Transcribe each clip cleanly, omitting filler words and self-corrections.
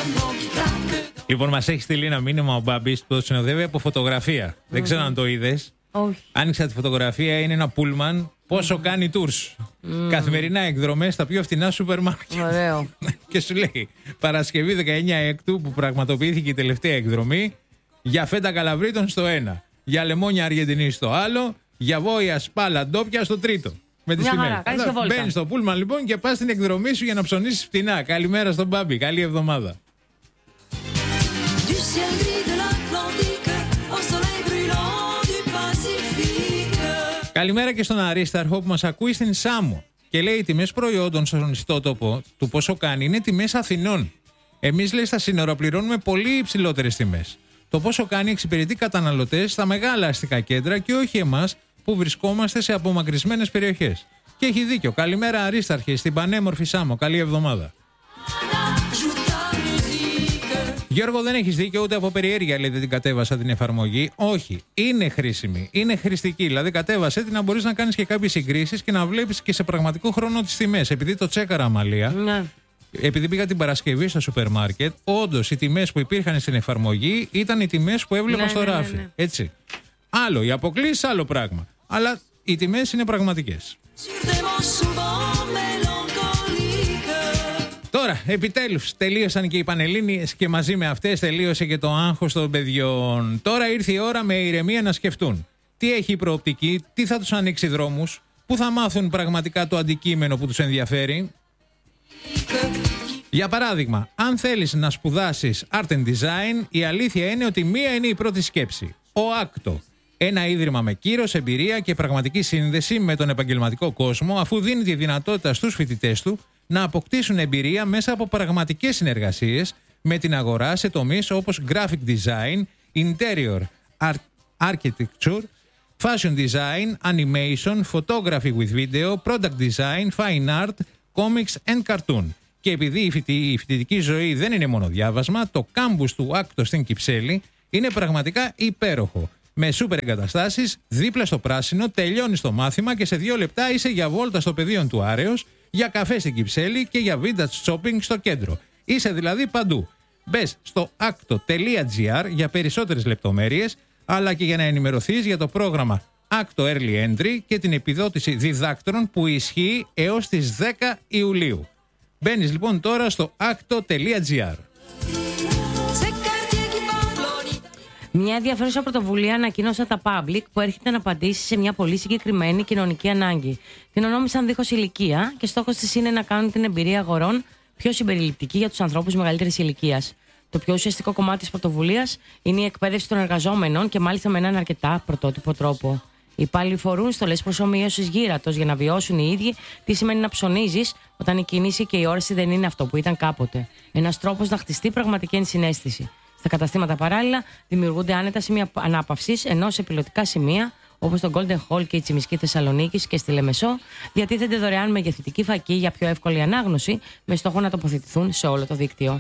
Λοιπόν, μας έχει στείλει ένα μήνυμα ο Μπάμπης που το συνοδεύει από φωτογραφία. Δεν ξέρω αν το είδες. Όχι. Άνοιξα τη φωτογραφία, είναι ένα πούλμαν. Πόσο κάνει tours. Καθημερινά εκδρομές στα πιο φθηνά σούπερ μάρκετ. Ωραίο. Και σου λέει Παρασκευή 19 Έκτου που πραγματοποιήθηκε η τελευταία εκδρομή. Για φέτα καλαβρίτων στο ένα. Για λεμόνια Αργεντινή στο άλλο. Για βόηα σπάλα ντόπια στο τρίτο. Με τις τιμές. Μπαίνεις στο πούλμαν λοιπόν και πας στην εκδρομή σου για να ψωνίσεις φτηνά. Καλημέρα στον Μπάμπη. Καλή εβδομάδα. Καλημέρα και στον Αρίσταρχο που μας ακούει στην Σάμο και λέει: οι τιμές προϊόντων στον ιστότοπο του πόσο κάνει είναι τιμές Αθηνών. Εμείς, λέει, στα σύνορα πληρώνουμε πολύ υψηλότερες τιμές. Το πόσο κάνει εξυπηρετεί καταναλωτές στα μεγάλα αστικά κέντρα και όχι εμάς που βρισκόμαστε σε απομακρυσμένες περιοχές. Και έχει δίκιο. Καλημέρα, Αρίσταρχε, στην πανέμορφη Σάμο. Καλή εβδομάδα. Γιώργο, δεν έχεις δίκιο, ούτε από περιέργεια λέει δεν την κατέβασα την εφαρμογή. Όχι, είναι χρήσιμη, είναι χρηστική. Δηλαδή, κατέβασέ την να μπορείς να κάνεις και κάποιες συγκρίσεις και να βλέπεις και σε πραγματικό χρόνο τις τιμές. Επειδή το τσέκαρα, Αμαλία, Ναι. επειδή πήγα την Παρασκευή στο σούπερ μάρκετ, όντως οι τιμές που υπήρχαν στην εφαρμογή ήταν οι τιμές που έβλεπα στο ράφι. Ναι. Έτσι. Άλλο, οι αποκλήσεις, άλλο πράγμα. Αλλά οι τιμές είναι πραγματικές. Τώρα, επιτέλους, τελείωσαν και οι Πανελλήνιες και μαζί με αυτές τελείωσε και το άγχος των παιδιών. Τώρα ήρθε η ώρα με ηρεμία να σκεφτούν τι έχει η προοπτική, τι θα τους ανοίξει δρόμους, πού θα μάθουν πραγματικά το αντικείμενο που τους ενδιαφέρει. Για παράδειγμα, αν θέλεις να σπουδάσεις Art and Design, η αλήθεια είναι ότι μία είναι η πρώτη σκέψη. Ο Άκτο. Ένα ίδρυμα με κύρος, εμπειρία και πραγματική σύνδεση με τον επαγγελματικό κόσμο, αφού δίνει τη δυνατότητα στους φοιτητές του να αποκτήσουν εμπειρία μέσα από πραγματικές συνεργασίες με την αγορά σε τομείς όπως graphic design, interior architecture, fashion design, animation, photography with video, product design, fine art, comics and cartoon. Και επειδή η φοιτητική ζωή δεν είναι μόνο διάβασμα, το κάμπους του Άκτο στην Κυψέλη είναι πραγματικά υπέροχο. Με σούπερ εγκαταστάσεις, δίπλα στο πράσινο, τελειώνεις το μάθημα και σε 2 λεπτά είσαι για βόλτα στο πεδίο του Άρεως, για καφέ στην Κυψέλη και για vintage shopping στο κέντρο. Είσαι δηλαδή παντού. Μπες στο acto.gr για περισσότερες λεπτομέρειες, αλλά και για να ενημερωθείς για το πρόγραμμα Acto Early Entry και την επιδότηση διδάκτρων που ισχύει έως τις 10 Ιουλίου. Μπαίνεις λοιπόν τώρα στο acto.gr. Μια ενδιαφέρουσα πρωτοβουλία ανακοίνωσε τα Public που έρχεται να απαντήσει σε μια πολύ συγκεκριμένη κοινωνική ανάγκη. Την ονόμασαν δίχως ηλικία και στόχος της είναι να κάνουν την εμπειρία αγορών πιο συμπεριληπτική για τους ανθρώπους μεγαλύτερης ηλικίας. Το πιο ουσιαστικό κομμάτι της πρωτοβουλίας είναι η εκπαίδευση των εργαζόμενων και μάλιστα με έναν αρκετά πρωτότυπο τρόπο. Οι υπάλληλοι φορούν στολές προσομοίωσης γύρατος για να βιώσουν οι ίδιοι τι σημαίνει να ψωνίζεις όταν η κίνηση και η όραση δεν είναι αυτό που ήταν κάποτε. Ένας τρόπος να χτιστεί πραγματική ενσυναίσθηση. Στα καταστήματα παράλληλα δημιουργούνται άνετα σημεία ανάπαυσης, ενώ σε πιλωτικά σημεία όπως το Golden Hall και η Τσιμισκή Θεσσαλονίκης και στη Λεμεσό διατίθενται δωρεάν μεγεθυντική φακή για πιο εύκολη ανάγνωση με στόχο να τοποθετηθούν σε όλο το δίκτυο.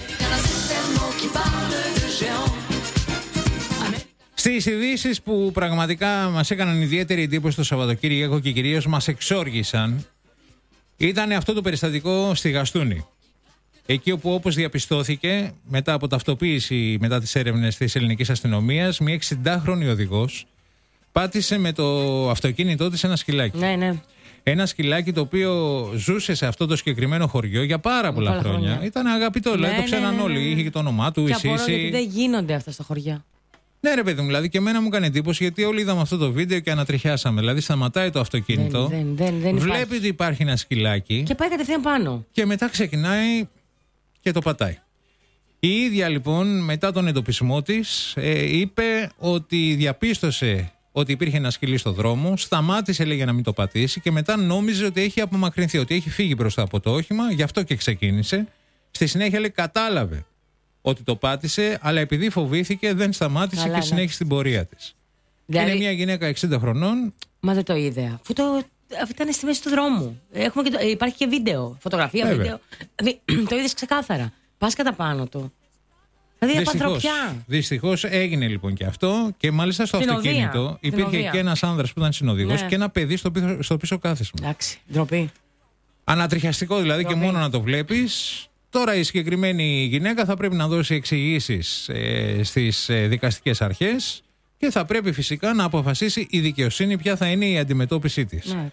Στις ειδήσεις που πραγματικά μας έκαναν ιδιαίτερη εντύπωση το Σαββατοκύριακο και κυρίως μας εξόργησαν ήταν αυτό το περιστατικό στη Γαστούνη. Εκεί όπου, όπως διαπιστώθηκε μετά από ταυτοποίηση μετά τις έρευνες της ελληνικής αστυνομίας, μια 60χρονη οδηγός πάτησε με το αυτοκίνητό της ένα σκυλάκι. Ναι. Ένα σκυλάκι το οποίο ζούσε σε αυτό το συγκεκριμένο χωριό για πάρα πολλά χρόνια. Ήταν αγαπητό, δηλαδή το ξέραν όλοι. Είχε και το όνομά του, η Σύση. Γιατί δεν γίνονται αυτά στα χωριά. Ναι, ρε παιδί μου, δηλαδή και εμένα μου έκανε εντύπωση γιατί όλοι είδαμε αυτό το βίντεο και ανατριχιάσαμε. Δηλαδή σταματάει το αυτοκίνητο, δεν βλέπει ότι υπάρχει ένα σκυλάκι και πάει κατευθείαν πάνω. Και μετά ξεκινάει και το πατάει. Η ίδια λοιπόν μετά τον εντοπισμό της είπε ότι διαπίστωσε ότι υπήρχε ένα σκυλί στο δρόμο, σταμάτησε λέει για να μην το πατήσει και μετά νόμιζε ότι έχει απομακρυνθεί, ότι έχει φύγει μπροστά από το όχημα, γι' αυτό και ξεκίνησε. Στη συνέχεια λέει κατάλαβε ότι το πάτησε, αλλά επειδή φοβήθηκε δεν σταμάτησε και συνέχισε την πορεία της. Δηλαδή... Είναι μια γυναίκα 60 χρονών. Μα δεν το είδε. Αφού ήταν στη μέση του δρόμου. Υπάρχει και βίντεο, φωτογραφία, βίντεο. Το είδες ξεκάθαρα. Πας κατά πάνω του. Δηλαδή απανθρωπιά. Δυστυχώς έγινε λοιπόν και αυτό και μάλιστα στο αυτοκίνητο υπήρχε και ένας άνδρας που ήταν συνοδηγός και ένα παιδί στο πίσω κάθισμα. Εντάξει, ντροπή. Ανατριχιαστικό δηλαδή και μόνο να το βλέπεις. Τώρα η συγκεκριμένη γυναίκα θα πρέπει να δώσει εξηγήσεις στις δικαστικές αρχές και θα πρέπει φυσικά να αποφασίσει η δικαιοσύνη ποια θα είναι η αντιμετώπιση της. Ναι,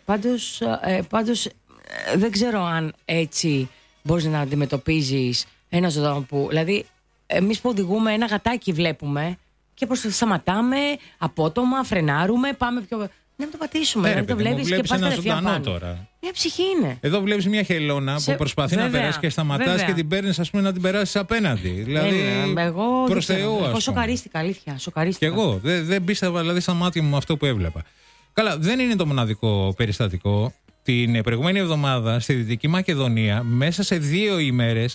πάντως δεν ξέρω αν έτσι μπορείς να αντιμετωπίζεις ένα ζωντανό που... Δηλαδή, εμείς που οδηγούμε ένα γατάκι βλέπουμε και σταματάμε απότομα, φρενάρουμε, πάμε πιο... Να το πατήσουμε, να το βλέπεις και πας κατευθείαν πάνω. Τώρα. Μια ψυχή είναι. Εδώ βλέπεις μια χελώνα που προσπαθεί να περάσει και σταματάς και την παίρνεις, ας πούμε, να την περάσεις απέναντι. Δηλαδή, προς Θεού, εγώ σοκαρίστηκα, αλήθεια. Και εγώ δεν πίστευα δηλαδή στα μάτια μου αυτό που έβλεπα. Καλά, δεν είναι το μοναδικό περιστατικό. Την προηγούμενη εβδομάδα στη Δυτική Μακεδονία, μέσα σε 2 ημέρες,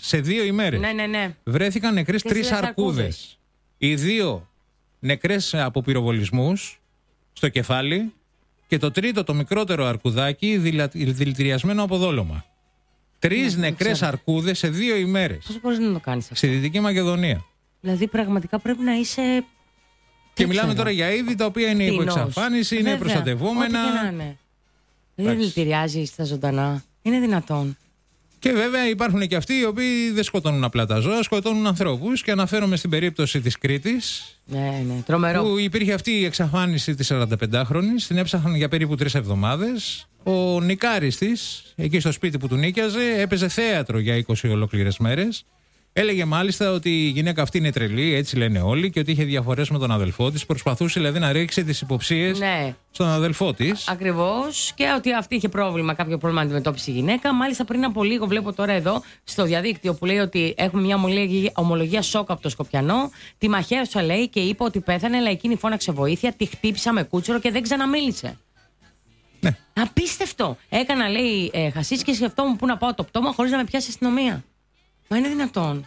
ναι. βρέθηκαν νεκρές 3 αρκούδες. Οι 2 νεκρές από πυροβολισμούς στο κεφάλι και το τρίτο, το μικρότερο αρκουδάκι, δηλητηριασμένο από δόλωμα. 3 νεκρές αρκούδες σε 2 ημέρες. Πώς μπορείς να το κάνεις αυτό? Στη Δυτική Μακεδονία. Δηλαδή πραγματικά πρέπει να είσαι... Και μιλάμε τώρα για είδη τα οποία είναι υπό εξαφάνιση, είναι προστατευόμενα. Ό,τι και να είναι. Δεν δηλητηριάζει τα ζωντανά. Είναι δυνατόν? Και βέβαια υπάρχουν και αυτοί οι οποίοι δεν σκοτώνουν απλά τα ζώα, σκοτώνουν ανθρώπους. Και αναφέρομαι στην περίπτωση της Κρήτης. Ναι, τρομερό. Που υπήρχε αυτή η εξαφάνιση της 45χρονης. Την έψαχναν για περίπου 3 εβδομάδες. Ο νικάρης της, εκεί στο σπίτι που του νίκιαζε, έπαιζε θέατρο για 20 ολόκληρες μέρες. Έλεγε μάλιστα ότι η γυναίκα αυτή είναι τρελή, έτσι λένε όλοι, και ότι είχε διαφορές με τον αδελφό της. Προσπαθούσε δηλαδή να ρίξει τις υποψίες στον αδελφό της. Ακριβώς. Και ότι αυτή είχε κάποιο πρόβλημα να αντιμετώπισε η γυναίκα. Μάλιστα πριν από λίγο, βλέπω τώρα εδώ στο διαδίκτυο που λέει ότι έχουμε μια ομολογία σοκ από το Σκοπιανό. Τη μαχαίρωσα, λέει, και είπε ότι πέθανε, αλλά εκείνη φώναξε βοήθεια, τη χτύπησα με κούτσουρο και δεν ξαναμίλησε. Ναι. Απίστευτο. Έκανα, λέει, χασίς και σκεφτόμουν πού να πάω το πτώμα χωρίς να με πιάσει η αστυνομία. Μα είναι δυνατόν?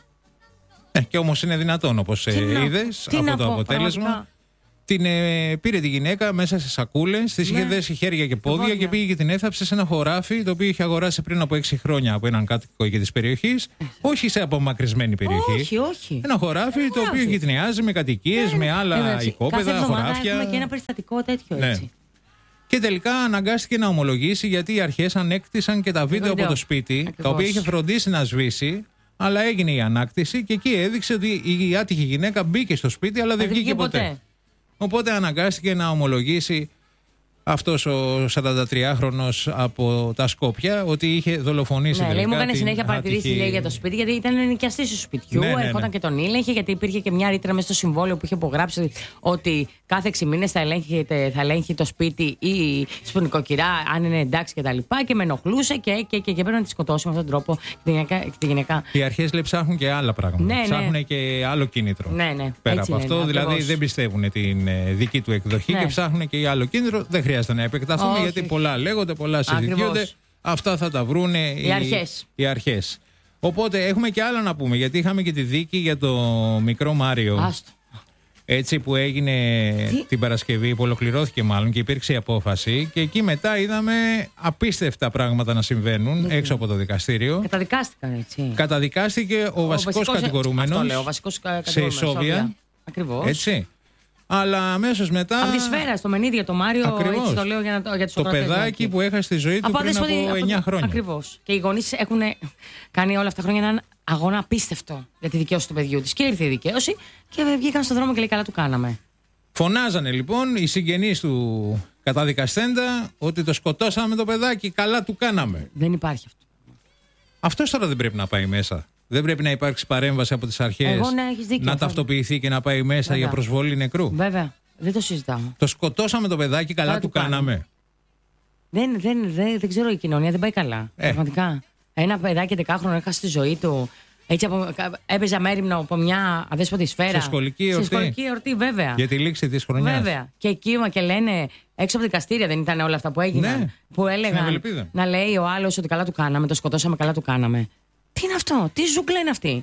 Και όμως είναι δυνατόν, όπως είδες από το αποτέλεσμα. Πραγματικά. Την πήρε τη γυναίκα μέσα σε σακούλες, της είχε δέσει χέρια και πόδια και πήγε και την έθαψε σε ένα χωράφι το οποίο είχε αγοράσει πριν από 6 χρόνια από έναν κάτοικο εκεί της περιοχής. Όχι σε απομακρυσμένη περιοχή. Όχι. Ένα χωράφι το οποίο γειτονιάζει με κατοικίες, με άλλα οικόπεδα, χωράφια. Έχουμε και ένα περιστατικό τέτοιο έτσι. Και τελικά αναγκάστηκε να ομολογήσει γιατί οι αρχές ανέκτησαν και τα βίντεο από το σπίτι, τα οποία είχε φροντίσει να σβήσει. Αλλά έγινε η ανάκτηση και εκεί έδειξε ότι η άτυχη γυναίκα μπήκε στο σπίτι, αλλά δεν βγήκε ποτέ. Οπότε αναγκάστηκε να ομολογήσει αυτός ο 43χρονος από τα Σκόπια ότι είχε δολοφονήσει. Ναι, λέει, μου έκανε συνέχεια παρατηρήσει, λέει, για το σπίτι, γιατί ήταν ενοικιαστής του σπιτιού. Ερχόταν και τον ήλεγχε, γιατί υπήρχε και μια ρήτρα μέσα στο συμβόλαιο που είχε υπογράψει ότι κάθε 6 μήνες θα ελέγχει το σπίτι ή στην νοικοκυρά, αν είναι εντάξει κτλ. Και με ενοχλούσε και πρέπει να τη σκοτώσει με αυτόν τον τρόπο τη γυναίκα. Οι αρχές, λέει, ψάχνουν και άλλα πράγματα. Ψάχνουν και άλλο κίνητρο. Πέρα από αυτό, δηλαδή δεν πιστεύουν την δική του εκδοχή και ψάχνουν και άλλο κίνητρο. Δεν χρειάζεται να επεκταθούμε γιατί πολλά λέγονται, πολλά συζητιούνται. Αυτά θα τα βρούνε οι αρχές. Οπότε έχουμε και άλλα να πούμε, γιατί είχαμε και τη δίκη για το μικρό Μάριο. Έτσι που έγινε την Παρασκευή, που ολοκληρώθηκε μάλλον και υπήρξε η απόφαση. Και εκεί μετά είδαμε απίστευτα πράγματα να συμβαίνουν έξω από το δικαστήριο. Καταδικάστηκαν, έτσι. Καταδικάστηκε ο βασικός κατηγορούμενος σε ισόβια. Ακριβώς. Έτσι. Αλλά αμέσως μετά. Από τη σφαίρα, στο μενίδιο, το Μάριο, έτσι το λέω για τους το παιδάκι που έχασε τη ζωή του πριν από 9 χρόνια. Ακριβώς. Και οι γονείς έχουν κάνει όλα αυτά τα χρόνια έναν αγώνα απίστευτο για τη δικαίωση του παιδιού της. Και ήρθε η δικαίωση και βγήκαν στον δρόμο και λέει, καλά του κάναμε. Φωνάζανε λοιπόν οι συγγενείς του καταδικαστέντα ότι το σκοτώσαμε το παιδάκι, καλά του κάναμε. Δεν υπάρχει αυτό. Αυτός τώρα δεν πρέπει να πάει μέσα. Δεν πρέπει να υπάρξει παρέμβαση από τις αρχές να ταυτοποιηθεί και να πάει μέσα για προσβολή νεκρού. Βέβαια. Δεν το συζητάω. Το σκοτώσαμε το παιδάκι, καλά του κάναμε. Δεν ξέρω, η κοινωνία δεν πάει καλά. Πραγματικά. Ένα παιδάκι 10χρονο έχασε τη ζωή του. Έτσι έπαιζε αμέριμνο από μια αδέσποτη σφαίρα. Σε σχολική εορτή, βέβαια. Για τη λήξη της χρονιάς. Βέβαια. Και εκεί και λένε έξω από δικαστήρια, δεν ήταν όλα αυτά που έγιναν. Ναι. Που έλεγαν να λέει ο άλλος ότι καλά του κάναμε, το σκοτώσαμε, καλά του κάναμε. Τι είναι αυτό, τι ζούγκλα είναι αυτή.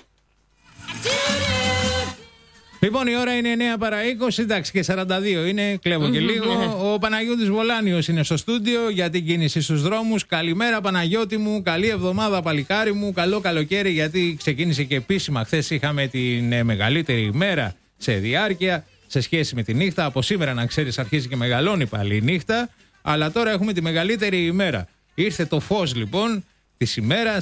Λοιπόν, η ώρα είναι 9 παρά 20, εντάξει, και 42 είναι, κλέβω και λίγο. Ο Παναγιώτης Βολάνιος είναι στο στούντιο για την κίνηση στους δρόμους. Καλημέρα, Παναγιώτη μου, καλή εβδομάδα, παλικάρι μου, καλό καλοκαίρι, γιατί ξεκίνησε και επίσημα. Χθες είχαμε την μεγαλύτερη ημέρα σε διάρκεια σε σχέση με τη νύχτα. Από σήμερα, να ξέρεις, αρχίζει και μεγαλώνει πάλι η νύχτα. Αλλά τώρα έχουμε τη μεγαλύτερη ημέρα. Ήρθε το φως λοιπόν της ημέρας.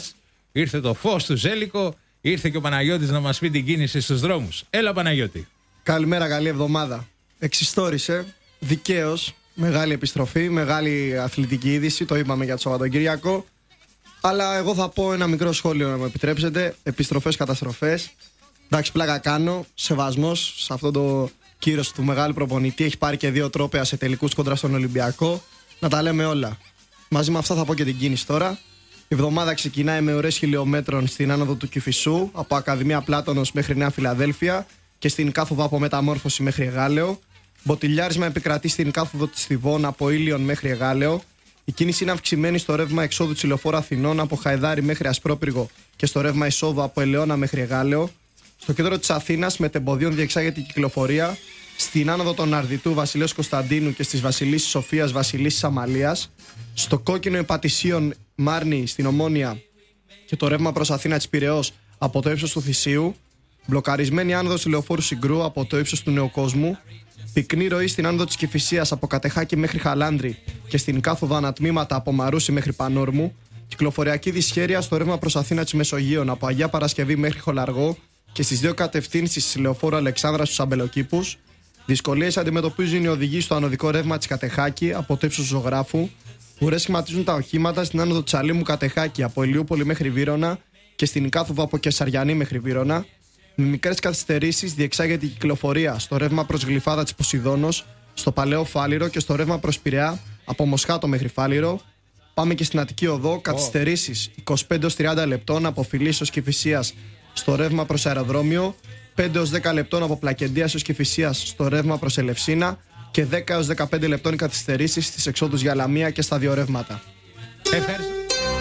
ήρθε το φως του Ζέλικο, ήρθε και ο Παναγιώτης να μας πει την κίνηση στους δρόμους. Έλα, Παναγιώτη. Καλημέρα, καλή εβδομάδα. Εξιστόρισε, δικαίως, μεγάλη επιστροφή, μεγάλη αθλητική είδηση, το είπαμε για το Σαββατοκύριακο. Αλλά εγώ θα πω ένα μικρό σχόλιο, να μου επιτρέψετε. Επιστροφές, καταστροφές. Εντάξει, πλάκα κάνω. Σεβασμός σε αυτό το κύρος του μεγάλου προπονητή. Έχει πάρει και 2 τρόπαια σε τελικούς κόντρα στον Ολυμπιακό. Να τα λέμε όλα. Μαζί με αυτά θα πω και την κίνηση τώρα. Η εβδομάδα ξεκινάει με ώρες χιλιόμετρων στην άνοδο του Κηφισού, από Ακαδημία Πλάτωνος μέχρι Νέα Φιλαδέλφια και στην κάθοδο από Μεταμόρφωση μέχρι Εγάλεο. Μποτιλιάρισμα επικρατεί στην κάθοδο της Θηβών από Ήλιον μέχρι Εγάλεο. Η κίνηση είναι αυξημένη στο ρεύμα εξόδου της Λεωφόρου Αθηνών από Χαϊδάρι μέχρι Ασπρόπυργο και στο ρεύμα εισόδου από Ελαιώνα μέχρι Εγάλεο. Στο κέντρο της Αθήνας μετεμποδίων διεξάγεται η κυκλοφορία στην άνοδο των Αρδιτού Βασιλέως Κωνσταντίνου και στις Βασιλίσσης Σοφίας Βασιλίσσης Αμαλίας. Στο κόκκινο Επατησίων Μάρνη στην Ομόνια και το ρεύμα προς Αθήνα της Πειραιώς από το ύψος του Θησίου. Μπλοκαρισμένη άνοδος του Λεωφόρου Συγκρού από το ύψος του Νεοκόσμου. Πυκνή ροή στην άνοδο της Κηφισίας από Κατεχάκη μέχρι Χαλάνδρη και στην κάθοδο ανατμήματα από Μαρούσι μέχρι Πανόρμου. Κυκλοφοριακή δυσχέρεια στο ρεύμα προς Αθήνα της Μεσογείων από Αγία Παρασκευή μέχρι Χολαργό και στις 2 κατευθύνσεις της Λεωφόρου Αλεξάνδρας στους Αμπελοκήπους. Δυσκολίες αντιμετωπίζουν οι οδηγοί στο ανωδικό ρεύμα της Κατεχάκη από το ύψος του Ζωγράφου. Ουρές σχηματίζουν τα οχήματα στην άνοδο της Αλήμου Κατεχάκη από Ηλιούπολη μέχρι Βύρωνα και στην κάθοδο από Κεσαριανή μέχρι Βύρωνα. Με μικρές καθυστερήσεις διεξάγεται η κυκλοφορία στο ρεύμα προς Γλυφάδα της Ποσειδώνος, στο Παλαιό Φάληρο και στο ρεύμα προς Πειραιά από Μοσχάτο μέχρι Φάληρο. Πάμε και στην Αττική Οδό. Καθυστερήσεις 25-30 λεπτών από Φιλής ως Κηφισίας στο ρεύμα προς Αεροδρόμιο, 5-10 λεπτών από Πλακεντίας ως Κηφισίας στο ρεύμα προς Ελευσίνα και 10-15 λεπτών οι καθυστερήσεις στις εξόδους για Λαμία και στα 2 ρεύματα. Ευχαριστώ.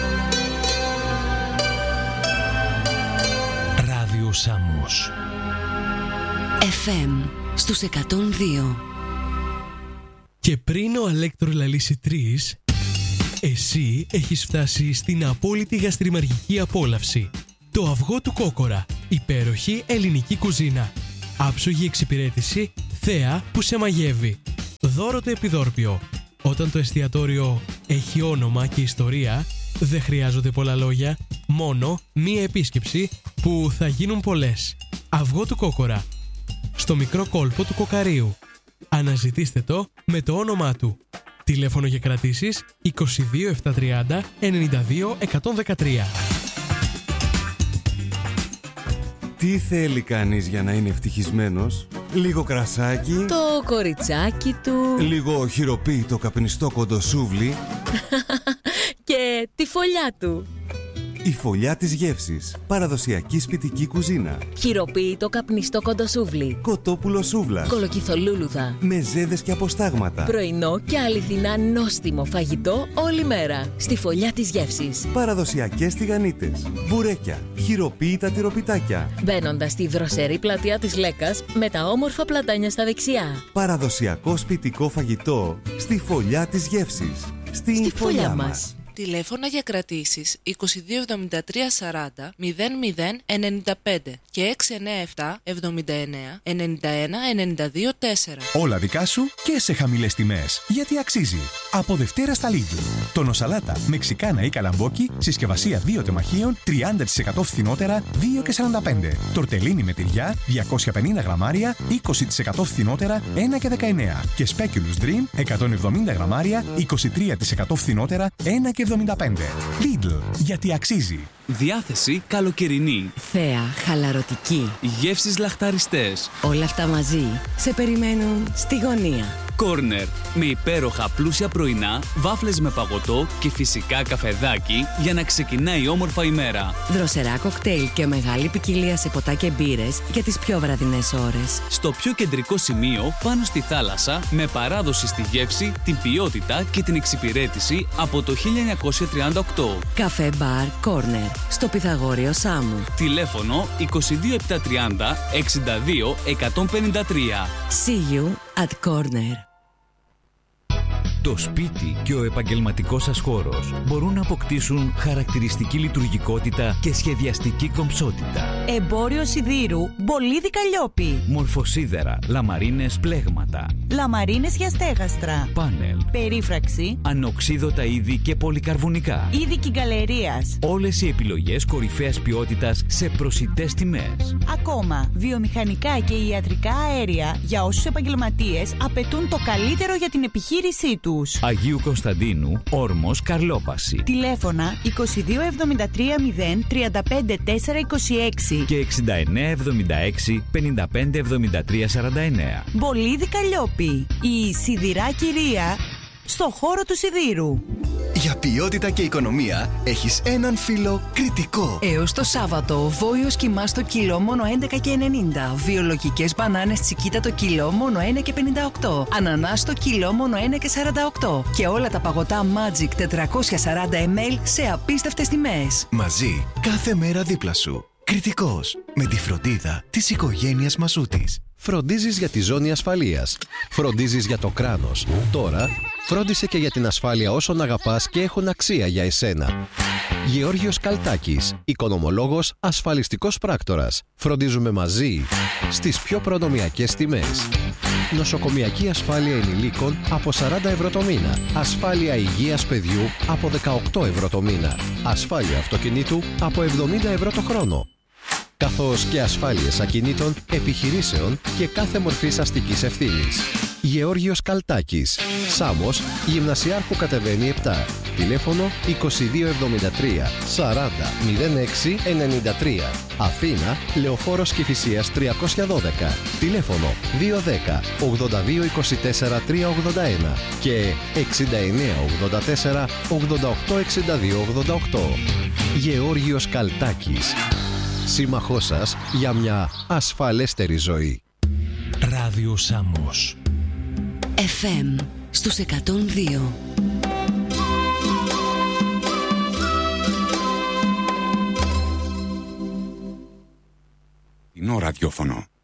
Ράδιο Σάμος FM στους 102. Και πριν ο Αλέκτρο λαλήσει 3, εσύ έχεις φτάσει στην απόλυτη γαστριμαργική απόλαυση. Το αυγό του Κόκορα. Υπέροχη ελληνική κουζίνα. Άψογη εξυπηρέτηση, θέα που σε μαγεύει. Δώρο το επιδόρπιο. Όταν το εστιατόριο έχει όνομα και ιστορία, δεν χρειάζονται πολλά λόγια, μόνο μία επίσκεψη που θα γίνουν πολλές. Αυγό του Κόκορα. Στο μικρό κόλπο του Κοκαρίου. Αναζητήστε το με το όνομά του. Τηλέφωνο για κρατήσεις 22 730 92 113. Τι θέλει κανείς για να είναι ευτυχισμένος? Λίγο κρασάκι, Το κοριτσάκι του λίγο χειροποίητο καπνιστό κοντοσούβλι. και τη φωλιά του. Η φωλιά της γεύσης. Παραδοσιακή σπιτική κουζίνα. Χειροποίητο καπνιστό κοντοσούβλι. Κοτόπουλο σούβλας. Κολοκυθολούλουδα. Με ζέδες και αποστάγματα. Πρωινό και αληθινά νόστιμο φαγητό όλη μέρα. Στη φωλιά της γεύσης. Παραδοσιακές τηγανίτες. Μπουρέκια. Χειροποίητα τυροπιτάκια. Μπαίνοντας στη δροσερή πλατεία της Λέκας με τα όμορφα πλατάνια στα δεξιά. Παραδοσιακό σπιτικό φαγητό. Στη φωλιά της γεύσης. Στη φωλιά μας. Τηλέφωνα για κρατήσεις 22 73 40 00 95 και 697 79 91 92 4. Όλα δικά σου και σε χαμηλές τιμές. Γιατί αξίζει. Από Δευτέρα στα Lidl. Τονοσαλάτα, μεξικάνα ή καλαμπόκι, συσκευασία 2 τεμαχίων, 30% φθηνότερα, 2,45. Τορτελίνι με τυριά, 250 γραμμάρια, 20% φθηνότερα, 1,19. Και Speculous Dream, 170 γραμμάρια, 23% φθηνότερα, 1,75. Lidl, γιατί αξίζει. Διάθεση καλοκαιρινή. Θέα χαλαρωτική. Γεύσεις λαχταριστές. Όλα αυτά μαζί σε περιμένουν στη γωνία. Κόρνερ. Με υπέροχα πλούσια πρωινά, βάφλες με παγωτό και φυσικά καφεδάκι για να ξεκινάει όμορφα η μέρα. Δροσερά κοκτέιλ και μεγάλη ποικιλία σε ποτά και μπύρες για τις πιο βραδινές ώρες. Στο πιο κεντρικό σημείο, πάνω στη θάλασσα, με παράδοση στη γεύση, την ποιότητα και την εξυπηρέτηση από το 1938. Καφέ μπαρ Κόρνερ. Στο Πυθαγόριο Σάμου. Τηλέφωνο 22 730 62 153. See you at Corner. Το σπίτι και ο επαγγελματικός σας χώρος μπορούν να αποκτήσουν χαρακτηριστική λειτουργικότητα και σχεδιαστική κομψότητα. Εμπόριο σιδήρου Μπολίδι Καλλιόπη. Μορφοσίδερα, λαμαρίνες πλέγματα. Λαμαρίνες για στέγαστρα. Πάνελ. Περίφραξη. Ανοξίδωτα είδη και πολυκαρβουνικά. Είδη κυγκαλερίας. Όλες οι επιλογές κορυφαίας ποιότητας σε προσιτές τιμές. Ακόμα, βιομηχανικά και ιατρικά αέρια για όσους επαγγελματίες απαιτούν το καλύτερο για την επιχείρησή τους. Αγίου Κωνσταντίνου, Όρμος, Καρλόπαση. Τηλέφωνα 2273 0 35 426 και 6976 55 73 49. Μπολίδι Καλλιόπη, η σιδηρά κυρία στο χώρο του σιδήρου. Για ποιότητα και οικονομία έχεις έναν φίλο Κρητικό. Έως το Σάββατο, βόηος κιμάς το κιλό μόνο 11,90. Βιολογικές μπανάνες τσικίτα το κιλό μόνο 1,58. Ανανάς το κιλό μόνο 1,48. Και όλα τα παγωτά Magic 440 ml σε απίστευτες τιμές. Μαζί, κάθε μέρα δίπλα σου. Κρητικός, με τη φροντίδα της οικογένειας Μασούτης. Φροντίζεις για τη ζώνη ασφαλείας. Φροντίζεις για το κράνος. Τώρα, φρόντισε και για την ασφάλεια όσων αγαπάς και έχουν αξία για εσένα. Γεώργιος Καλτάκης, οικονομολόγος, ασφαλιστικός πράκτορας. Φροντίζουμε μαζί στις πιο προνομιακές τιμές. Νοσοκομιακή ασφάλεια ενηλίκων από 40 ευρώ το μήνα. Ασφάλεια υγείας παιδιού από 18 ευρώ το μήνα. Ασφάλεια αυτοκινήτου από 70 ευρώ το χρόνο. Καθώς και ασφάλειες ακινήτων, επιχειρήσεων και κάθε μορφής αστικής ευθύνης. Γεώργιος Καλτάκης, Σάμος, Γυμνασιάρχου κατεβαίνει 7. Τηλέφωνο 2273 40 06 93. Αθήνα, Λεωφόρος Κηφισίας 312. Τηλέφωνο 210 82 24 381 και 69 84 88 62 88. Γεώργιος Καλτάκης, σύμμαχός σας για μια ασφαλέστερη ζωή. Ράδιο Σάμος. FM στους 102. Κοινό ραδιόφωνο.